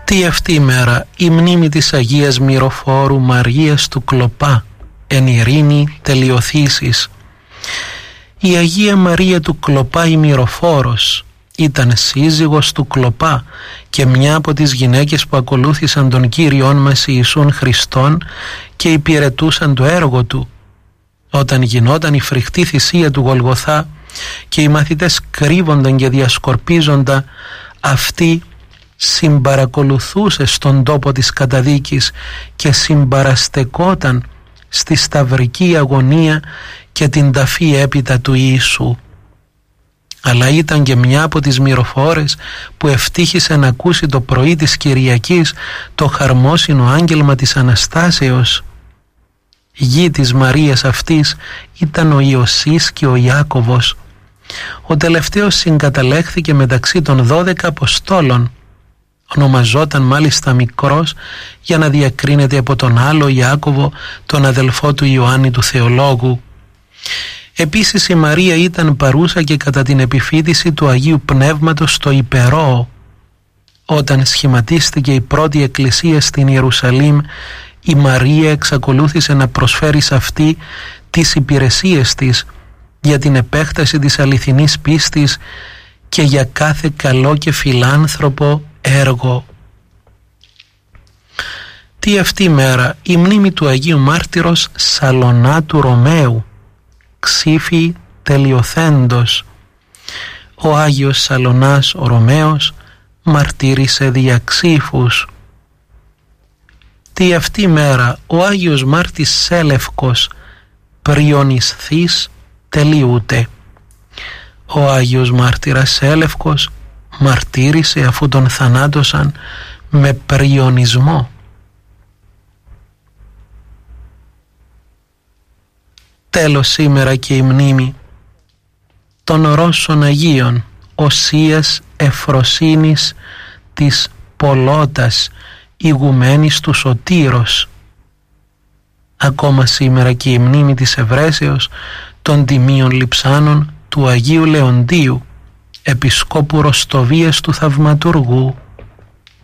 Τι αυτή η μέρα η μνήμη της Αγίας Μυροφόρου Μαρίας του Κλοπά, εν ειρήνη τελειωθήσεις. Η Αγία Μαρία του Κλοπά η Μυροφόρος ήταν σύζυγος του Κλοπά και μια από τις γυναίκες που ακολούθησαν τον Κύριόν μας Ιησούν Χριστόν και υπηρετούσαν το έργο του. Όταν γινόταν η φρικτή θυσία του Γολγοθά και οι μαθητές κρύβονταν και διασκορπίζονταν, αυτή συμπαρακολουθούσε στον τόπο της καταδίκης και συμπαραστεκόταν στη σταυρική αγωνία και την ταφή έπειτα του Ιησού. Αλλά ήταν και μια από τις μυροφόρες που ευτύχησε να ακούσει το πρωί της Κυριακής το χαρμόσυνο άγγελμα της Αναστάσεως. Γη της Μαρίας αυτής ήταν ο Ιωσής και ο Ιάκωβος. Ο τελευταίος συγκαταλέχθηκε μεταξύ των 12 Αποστόλων. Ονομαζόταν μάλιστα Μικρός για να διακρίνεται από τον άλλο Ιάκωβο, τον αδελφό του Ιωάννη του Θεολόγου. Επίσης η Μαρία ήταν παρούσα και κατά την επιφύτηση του Αγίου Πνεύματος στο Υπερόο. Όταν σχηματίστηκε η πρώτη εκκλησία στην Ιερουσαλήμ, η Μαρία εξακολούθησε να προσφέρει σε αυτή τις υπηρεσίες της για την επέκταση της αληθινής πίστης και για κάθε καλό και φιλάνθρωπο έργο. Τι αυτή η μέρα η μνήμη του Αγίου Μάρτυρος Σαλονάτου Ρωμαίου, ξύφη τελειωθέντος. Ο Άγιος Σαλονάς ο Ρωμαίος μαρτύρησε δια ξύφους. Τι αυτή η μέρα ο Άγιος Μάρτης Σέλευκος πριονισθής τελειούται. Ο Άγιος Μάρτυρας Σέλευκος μαρτύρησε αφού τον θανάτωσαν με πριονισμό. Τέλος σήμερα και η μνήμη των Ρώσων Αγίων Οσίας Εφροσύνης της Πολώτας, ηγουμένης του Σωτήρος. Ακόμα σήμερα και η μνήμη της Ευρέσεως των τιμίων λειψάνων του Αγίου Λεοντίου, Επισκόπου Ροστοβίας του Θαυματουργού.